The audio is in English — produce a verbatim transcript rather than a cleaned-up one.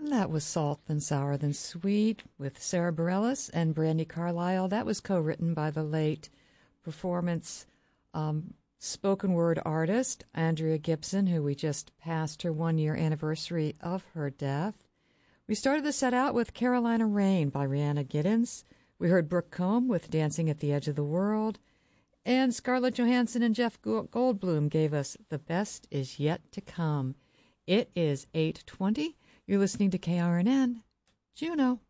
That was Salt Than Sour Than Sweet with Sarah Bareilles and Brandi Carlile. That was co-written by the late performance um, spoken word artist Andrea Gibson, who we just passed her one-year anniversary of her death. We started the set out with Carolina Rain by Rhianna Giddens. We heard Brooke Combe with Dancing at the Edge of the World. And Scarlett Johansson and Jeff Goldblum gave us The Best Is Yet to Come. It is eight twenty. You're listening to K R N N, Juneau.